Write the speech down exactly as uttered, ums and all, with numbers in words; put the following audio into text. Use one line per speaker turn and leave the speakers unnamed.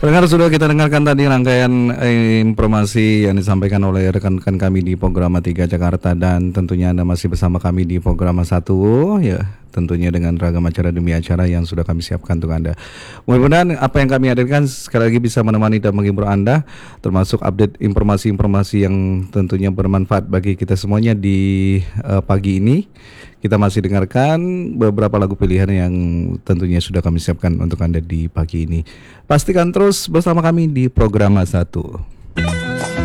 Pendengar, sudah kita dengarkan tadi rangkaian eh, informasi yang disampaikan oleh rekan-rekan kami di Programa tiga Jakarta, dan tentunya Anda masih bersama kami di Programa satu ya, tentunya dengan ragam acara demi acara yang sudah kami siapkan untuk Anda. Mudah-mudahan apa yang kami hadirkan sekali lagi bisa menemani dan menghibur Anda, termasuk update informasi-informasi yang tentunya bermanfaat bagi kita semuanya di uh, pagi ini. Kita masih dengarkan beberapa lagu pilihan yang tentunya sudah kami siapkan untuk Anda di pagi ini. Pastikan terus bersama kami di Programa satu.